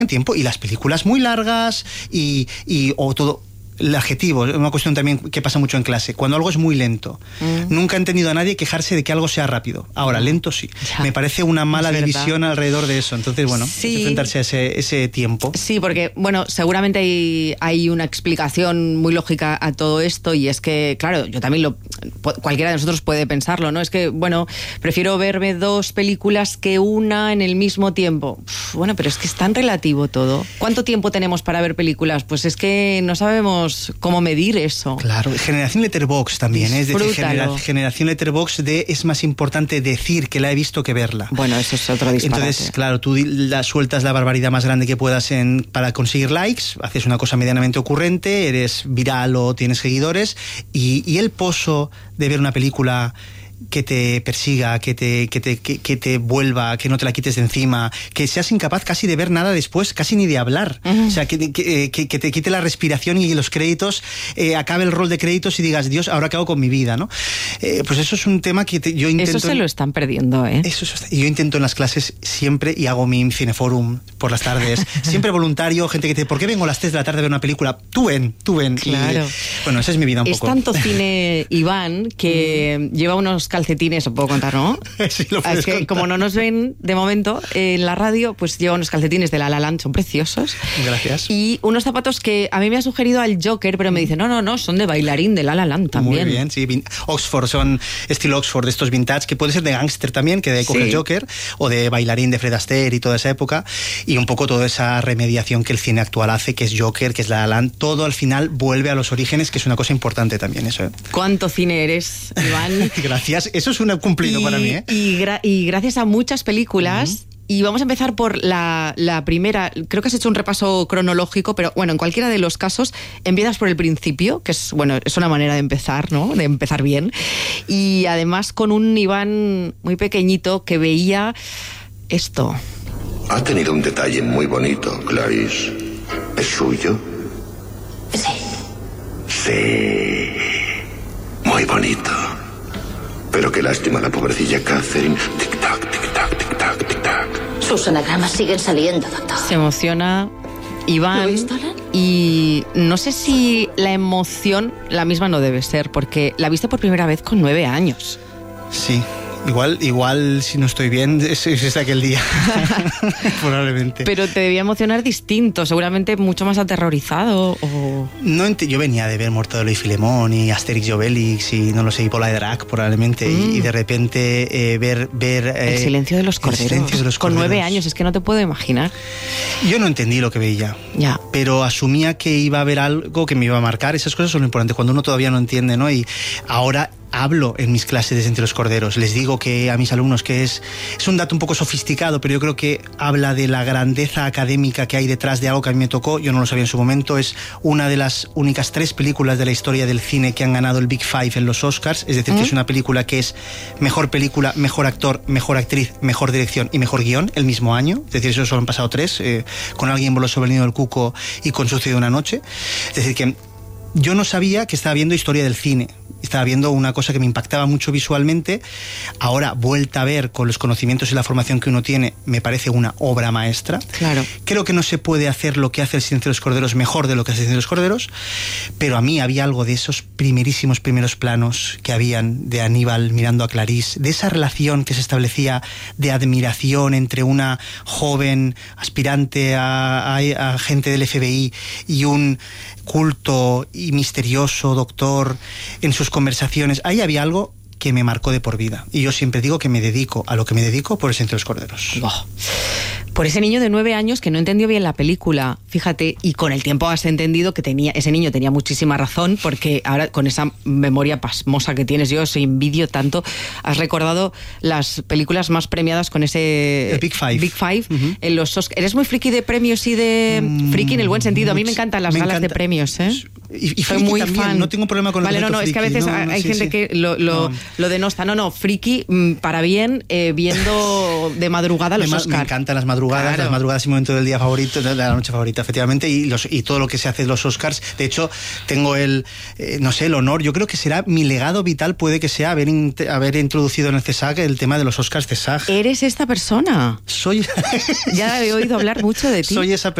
tiempo, y las películas muy largas o todo. El adjetivo, es una cuestión también que pasa mucho en clase. Cuando algo es muy lento, nunca he entendido a nadie quejarse de que algo sea rápido. Ahora, lento sí. Ya. Me parece una mala división alrededor de eso. Entonces, bueno, sí, es enfrentarse a ese tiempo. Sí, porque, bueno, seguramente hay una explicación muy lógica a todo esto, y es que, claro, yo también cualquiera de nosotros puede pensarlo, ¿no? Es que, bueno, prefiero verme 2 películas que una en el mismo tiempo. Bueno, pero es que es tan relativo todo. ¿Cuánto tiempo tenemos para ver películas? Pues es que no sabemos cómo medir eso. Claro, generación Letterboxd también, es decir, generación Letterboxd es más importante decir que la he visto que verla. Bueno, eso es otro disparate. Entonces, claro, tú sueltas la barbaridad más grande que puedas para conseguir likes, haces una cosa medianamente ocurrente, eres viral o tienes seguidores, y el pozo de ver una película que te persiga, que te vuelva, que no te la quites de encima, que seas incapaz casi de ver nada después, casi ni de hablar. O sea, que te quite la respiración y los créditos, acabe el rol de créditos y digas, Dios, ¿ahora qué hago con mi vida? ¿No? Pues eso es un tema que yo intento... Eso se lo están perdiendo, ¿eh? Yo intento en las clases siempre, y hago mi cineforum por las tardes, siempre voluntario, gente que te dice, ¿por qué vengo a las 3 de la tarde a ver una película? Tú ven. Claro. Bueno, esa es mi vida un poco. Es tanto cine, Iván, que lleva unos calcetines, os puedo contar, ¿no? Sí, lo puedes contar. Como no nos ven de momento en la radio, pues lleva unos calcetines de La La Land, son preciosos. Gracias. Y unos zapatos que a mí me ha sugerido al Joker, pero me dice, no, son de bailarín de La La Land también. Muy bien, sí. Oxford, son estilo Oxford, de estos vintage, que puede ser de gángster también, que de coge el Joker, o de bailarín de Fred Astaire y toda esa época, y un poco toda esa remediación que el cine actual hace, que es Joker, que es La La Land, todo al final vuelve a los orígenes, que es una cosa importante también, eso. ¿Cuánto cine eres, Iván? Gracias, eso es un cumplido para mí, ¿eh? Y gracias a muchas películas. Y vamos a empezar por la primera. Creo que has hecho un repaso cronológico, pero bueno, en cualquiera de los casos empiezas por el principio, que es una manera de empezar, ¿no? De empezar bien. Y además con un Iván muy pequeñito que veía esto. Ha tenido un detalle muy bonito, Clarice. ¿Es suyo? Sí. Muy bonito. Pero qué lástima la pobrecilla Catherine. Tic-tac, tic-tac, tic-tac, tic-tac. Sus anagramas siguen saliendo, doctor. Se emociona Iván. ¿Lo viste, Alan? Y no sé si la emoción la misma no debe ser, porque la viste por primera vez con 9 años. Sí. Igual si no estoy bien, es aquel día. Probablemente. Pero te debía emocionar distinto, seguramente mucho más aterrorizado. Yo venía de ver Mortadelo y Filemón y Asterix y Obelix y no lo sé, y Pola de Drac probablemente, y de repente ver El silencio de los corderos. Con 9 años, es que no te puedo imaginar. Yo no entendí lo que veía, pero asumía que iba a haber algo que me iba a marcar. Esas cosas son importantes cuando uno todavía no entiende, ¿no? Y ahora hablo en mis clases de Entre los Corderos. Les digo que a mis alumnos que es un dato un poco sofisticado, pero yo creo que habla de la grandeza académica que hay detrás de algo que a mí me tocó. Yo no lo sabía en su momento. Es una de las únicas 3 películas de la historia del cine que han ganado el Big Five en los Oscars. Es decir, que es una película que es mejor película, mejor actor, mejor actriz, mejor dirección y mejor guión el mismo año. Es decir, eso solo han pasado 3, con Alguien voló sobre el nido del cuco y con Sucedió una noche. Es decir, que yo no sabía que estaba viendo historia del cine. Estaba viendo una cosa que me impactaba mucho visualmente. Ahora, vuelta a ver con los conocimientos y la formación que uno tiene, me parece una obra maestra. Claro. Creo que no se puede hacer lo que hace El Silencio de los Corderos mejor de lo que hace El Silencio de los Corderos, pero a mí había algo de esos primeros planos que habían de Aníbal mirando a Clarice, de esa relación que se establecía de admiración entre una joven aspirante a agente del FBI y un culto y misterioso doctor en sus conversaciones. Ahí había algo que me marcó de por vida. Y yo siempre digo que me dedico a lo que me dedico por El Silencio de los Corderos. Oh. Por ese niño de 9 años que no entendió bien la película, fíjate, y con el tiempo has entendido que ese niño tenía muchísima razón, porque ahora con esa memoria pasmosa que tienes, yo os envidio tanto, has recordado las películas más premiadas con ese... El Big Five. Big Five. En los Oscars. ¿Eres muy friki de premios y de... friki en el buen sentido? A mí me encantan las galas de premios, ¿eh? Y soy muy también, fan. No tengo problema con el concepto friki. Es que a veces hay gente que lo denosta. No, friki para bien, viendo de madrugada los Oscars. Me encantan las madrugadas. Claro. Las madrugadas es mi momento del día favorito, de la noche favorita, efectivamente, y todo lo que se hace en los Oscars. De hecho, tengo el honor, yo creo que será mi legado vital, puede que sea haber introducido en el CESAC el tema de los Oscars CESAC. ¿Eres esta persona? Soy... Ya he oído hablar mucho de ti. Soy esa persona.